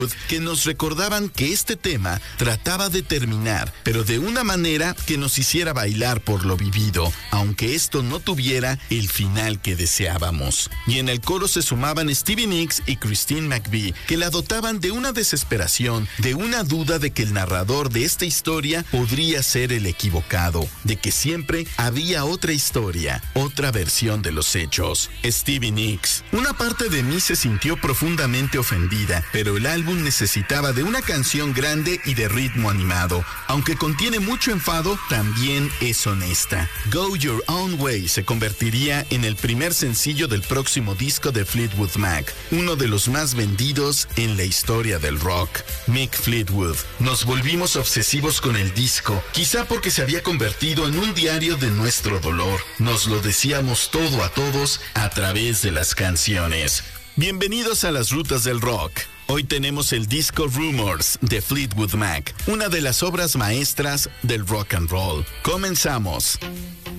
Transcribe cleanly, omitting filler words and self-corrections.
que nos recordaban que este tema trataba de terminar, pero de una manera que nos hiciera bailar por lo vivido, aunque esto no tuviera el final que deseábamos. Y en el coro se sumaban Stevie Nicks y Christine McVie, que la dotaban de una desesperación, de una duda de que el narrador de esta historia podría ser el equivocado, de que siempre había otra historia, otra versión de los hechos. Stevie Nicks: una parte de mí se sintió profundamente ofendida, pero el álbum necesitaba de una canción grande y de ritmo animado. Aunque contiene mucho enfado, también es honesta. Go Your Own Way se convertiría en el primer sencillo del próximo disco de Fleetwood Mac, uno de los más vendidos en la historia del rock. Mick Fleetwood: nos volvimos obsesivos con el disco, quizá porque se había convertido en un diario de nuestro dolor. Nos lo decíamos todo a todos a través de las canciones. Bienvenidos a las rutas del rock. Hoy tenemos el disco Rumors de Fleetwood Mac, una de las obras maestras del rock and roll. Comenzamos.